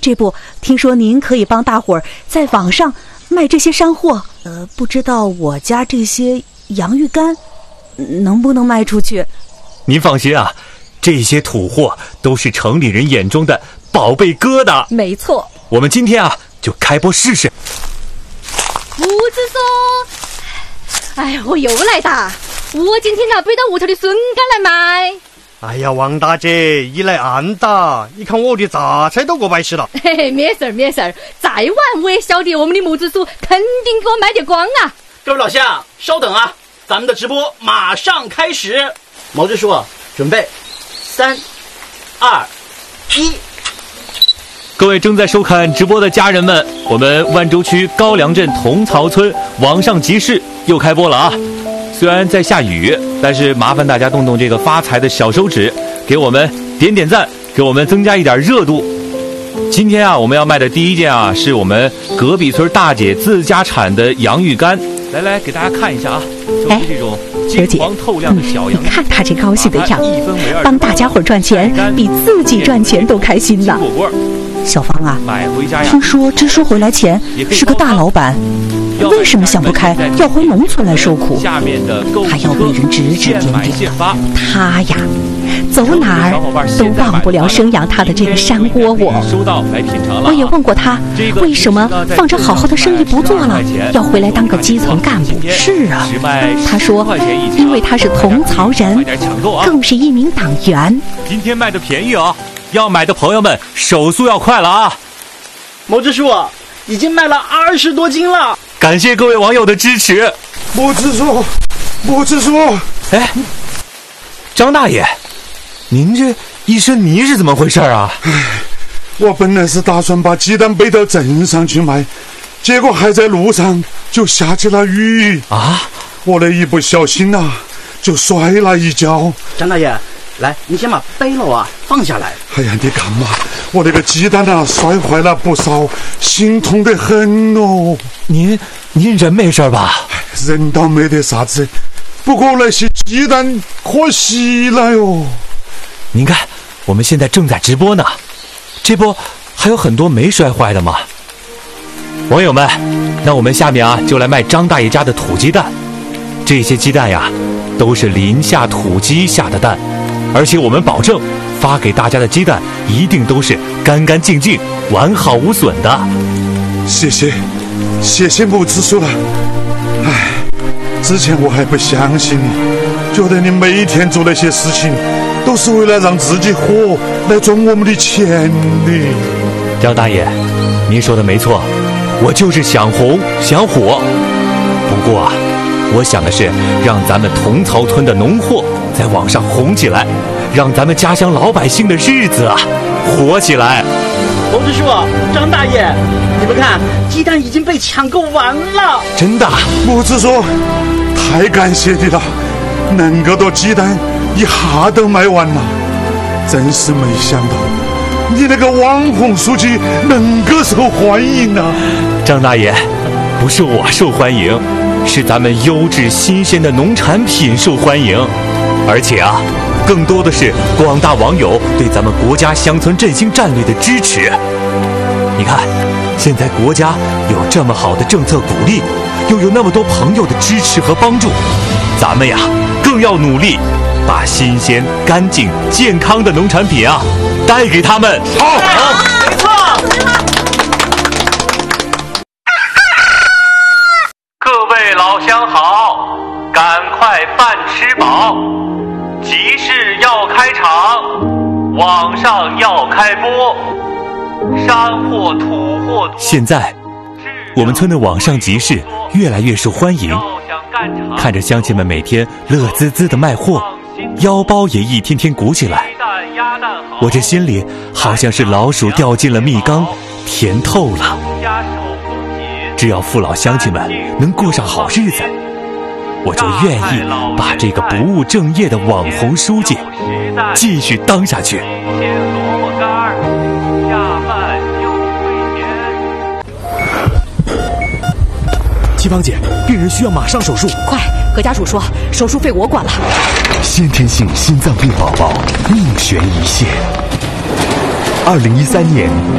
这不，听说您可以帮大伙儿在网上卖这些山货，不知道我家这些洋芋干能不能卖出去？ 您放心啊，这些土货都是城里人眼中的宝贝疙瘩。 没错， 我们今天啊就开播试试。 胡子说：“哎呀，我又来哒！我今天背到屋头的笋干来卖。” 哎呀，王大姐，你来暗打！你看我的榨菜都过百十了。 嘿嘿，没事儿没事儿，再晚我也晓得我们的木子叔肯定给我卖得光啊！ 各位老乡，稍等啊，咱们的直播马上开始。毛子叔，准备，3、2、1。 各位正在收看直播的家人们，我们万州区高梁镇同曹村网上集市又开播了啊！虽然在下雨，但是麻烦大家动动这个发财的小手指，给我们点点赞，给我们增加一点热度。今天啊，我们要卖的第一件啊，是我们隔壁村大姐自家产的洋芋干。来，给大家看一下啊，就是这种金黄透亮的小洋芋。 你看她这高兴的样，帮大家伙赚钱比自己赚钱都开心呢。小芳啊，听说支书回来前是个大老板，为什么想不开要回农村来受苦？他要被人指指点点，他呀走哪儿都忘不了生养他的这个山窝窝。我也问过他，为什么放着好好的生意不做了，要回来当个基层干部？是啊，他说因为他是同曹人，更是一名党员。 今天卖的便宜哦，要买的朋友们手速要快了啊！ 毛子叔已经卖了20多斤了， 感谢各位网友的支持。 木子叔， 哎，张大爷，您这一身泥是怎么回事啊？ 我本来是打算把鸡蛋背到镇上去卖，结果还在路上就下起了雨啊！我的一不小心啊，就摔了一跤。 张大爷，来，你先把背篓啊放下来。 哎呀，你看嘛，我那个鸡蛋啊摔坏了不少，心痛得很哦。 您人没事吧？ 人倒没得啥子，不过那些鸡蛋可惜了哟。 您看，我们现在正在直播呢，这不还有很多没摔坏的吗？网友们，那我们下面啊就来卖张大爷家的土鸡蛋。这些鸡蛋呀，都是临下土鸡下的蛋，而且我们保证发给大家的鸡蛋一定都是干干净净、完好无损的。 谢谢木子叔了。哎，之前我还不相信你，觉得你每天做那些事情都是为了让自己火来赚我们的钱的。 张大爷，您说的没错，我就是想红想火。不过啊，我想的是让咱们同曹村的农货在网上红起来，让咱们家乡老百姓的日子啊火起来。 毛子叔，张大爷，你们看，鸡蛋已经被抢购完了。 真的？ 木子叔，太感谢你了，那么多鸡蛋一下都卖完了，真是没想到你那个网红书记能够受欢迎啊。 张大爷，不是我受欢迎，是咱们优质新鲜的农产品受欢迎，而且啊更多的是广大网友对咱们国家乡村振兴战略的支持。你看，现在国家有这么好的政策鼓励，又有那么多朋友的支持和帮助，咱们呀更要努力把新鲜、干净、健康的农产品啊带给他们。 好，没错。 各位老乡好，赶快饭吃饱，集市要开场，网上要开播，山货土货。现在我们村的网上集市越来越受欢迎，看着乡亲们每天乐滋滋的卖货，腰包也一天天鼓起来，我这心里好像是老鼠掉进了蜜缸，甜透了。只要父老乡亲们能过上好日子，我就愿意把这个不务正业的网红书记继续当下去。 齐芳姐，病人需要马上手术， 快，何家属说手术费我管了。 先天性心脏病宝宝命悬一线。2013年